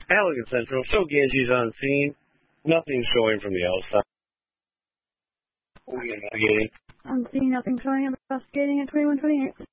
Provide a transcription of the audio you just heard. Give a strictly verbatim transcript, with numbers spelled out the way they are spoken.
Halligan Central, show Ganges on scene. Nothing showing from the outside. We investigating. On scene, nothing showing, investigating at twenty-one twenty-eight.